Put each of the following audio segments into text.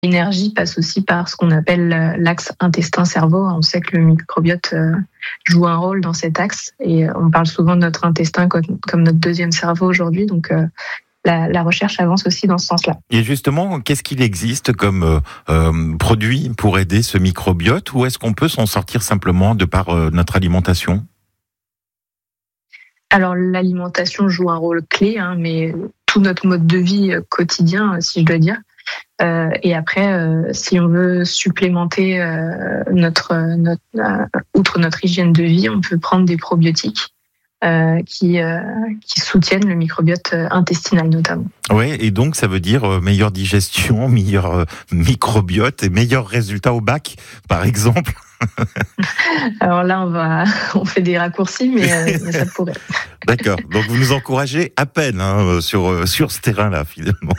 l'énergie passe aussi par ce qu'on appelle l'axe intestin-cerveau. On sait que le microbiote joue un rôle dans cet axe et on parle souvent de notre intestin comme notre deuxième cerveau aujourd'hui. Donc, la recherche avance aussi dans ce sens-là. Et justement, qu'est-ce qu'il existe comme produit pour aider ce microbiote, ou est-ce qu'on peut s'en sortir simplement de par notre alimentation ? Alors, l'alimentation joue un rôle clé, mais tout notre mode de vie quotidien, si je dois dire. Et après, si on veut supplémenter outre notre hygiène de vie, on peut prendre des probiotiques qui soutiennent le microbiote intestinal notamment. Oui, et donc ça veut dire meilleure digestion, meilleur microbiote et meilleurs résultats au bac, par exemple. Alors là, on fait des raccourcis, mais ça pourrait. D'accord. Donc vous nous encouragez à peine sur ce terrain-là, finalement.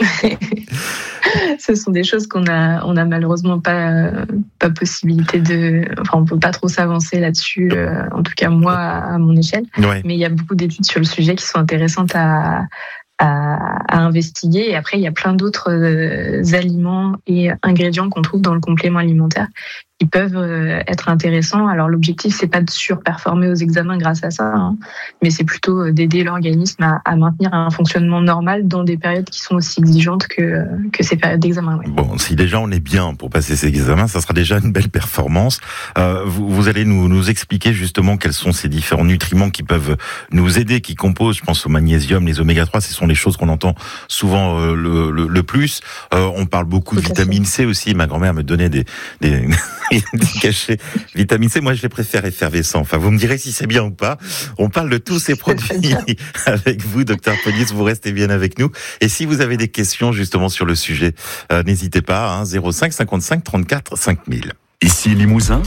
Ce sont des choses qu'on a malheureusement pas possibilité de. Enfin, on peut pas trop s'avancer là-dessus. En tout cas, moi, à mon échelle. Ouais. Mais il y a beaucoup d'études sur le sujet qui sont intéressantes à investiguer. Et après, il y a plein d'autres aliments et ingrédients qu'on trouve dans le complément alimentaire qui peuvent être intéressants. Alors, l'objectif, c'est pas de surperformer aux examens grâce à ça, mais c'est plutôt d'aider l'organisme à maintenir un fonctionnement normal dans des périodes qui sont aussi exigeantes que ces périodes d'examen. Ouais. Bon, si déjà on est bien pour passer ces examens, ça sera déjà une belle performance. Vous allez nous expliquer justement quels sont ces différents nutriments qui peuvent nous aider, qui composent, je pense au magnésium, les oméga 3, ce sont les choses qu'on entend souvent le plus. On parle beaucoup de vitamine C aussi. Ma grand-mère me donnait des cachets. Vitamine C, moi je les préfère effervescents. Enfin, vous me direz si c'est bien ou pas. On parle de tous ces produits avec vous, Dr Ponius. Vous restez bien avec nous. Et si vous avez des questions justement sur le sujet, n'hésitez pas, 05 55 34 5000. Ici Limousin,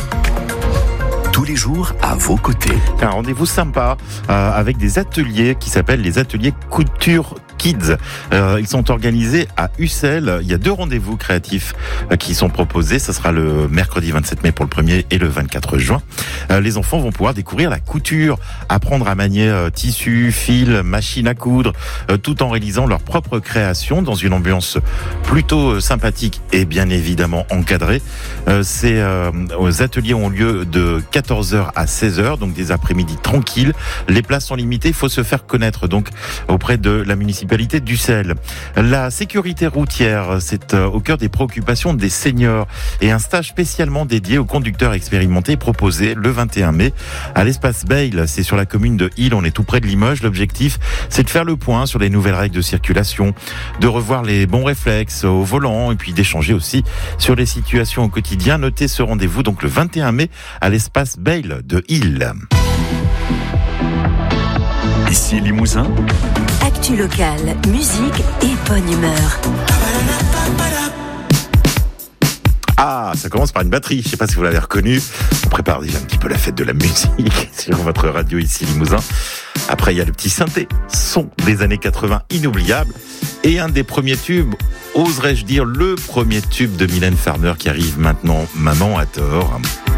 tous les jours à vos côtés. Un rendez-vous sympa avec des ateliers qui s'appellent les ateliers Couture Kids. Ils sont organisés à Ussel. Il y a 2 rendez-vous créatifs qui sont proposés. Ça sera le mercredi 27 mai pour le 1er et le 24 juin. Les enfants vont pouvoir découvrir la couture, apprendre à manier tissu, fil, machine à coudre, tout en réalisant leur propre création dans une ambiance plutôt sympathique et bien évidemment encadrée. Ces ateliers ont lieu de 14h à 16h, donc des après-midi tranquilles. Les places sont limitées. Il faut se faire connaître donc auprès de la municipalité d'Ussel. La sécurité routière, c'est au cœur des préoccupations des seniors, et un stage spécialement dédié aux conducteurs expérimentés proposé le 21 mai à l'espace Bayle. C'est sur la commune de Isle, on est tout près de Limoges. L'objectif, c'est de faire le point sur les nouvelles règles de circulation, de revoir les bons réflexes au volant et puis d'échanger aussi sur les situations au quotidien. Notez ce rendez-vous donc le 21 mai à l'espace Bayle de Isle. Ici Limousin. Actu locale, musique et bonne humeur. Ah, ça commence par une batterie. Je ne sais pas si vous l'avez reconnu. On prépare déjà un petit peu la fête de la musique sur votre radio ici Limousin. Après, il y a le petit synthé, son des années 80 inoubliable. Et un des premiers tubes, oserais-je dire le premier tube de Mylène Farmer qui arrive maintenant, Maman a tort.